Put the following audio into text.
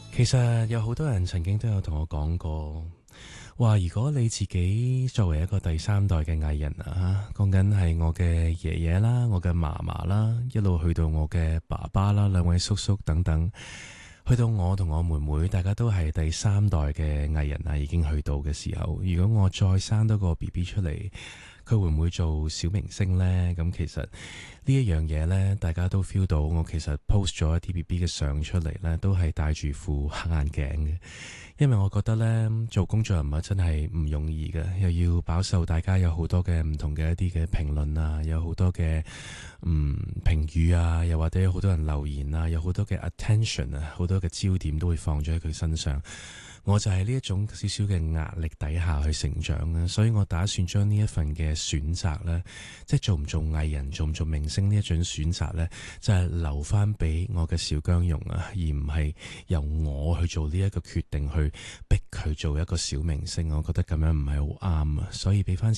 其實有好多人曾經都有同我講過，話如果你自己作為一個第三代嘅藝人啊，講緊係我嘅爺爺啦、我嘅嫲嫲啦，一路去到我嘅爸爸啦、兩位叔叔等等，去到我同我妹妹，大家都係第三代嘅藝人啊，已經去到嘅時候，如果我再生多個 BB 出嚟，佢會唔會做小明星呢？咁其實呢一樣嘢呢，大家都 feel 到我其實 post 咗一啲 BB 嘅相出嚟呢，都係戴住副黑眼鏡嘅。因為我覺得呢，做公眾人物真係唔容易嘅，又要飽受大家有好多嘅唔同嘅一啲嘅評論啊，有好多嘅評語啊，又或者有好多人留言啊，有好多嘅 attention 啊，好多嘅焦點都會放咗喺佢身上。我就係呢一種少少嘅壓力底下去成長嘅，所以我打算將呢一份嘅選擇呢，即係做唔做藝人、做唔做明星呢一種選擇呢，就係留翻俾我嘅小姜蓉啊，而唔係由我去做呢一個決定去逼佢做一個小明星。我覺得咁樣唔係好啱啊，所以俾翻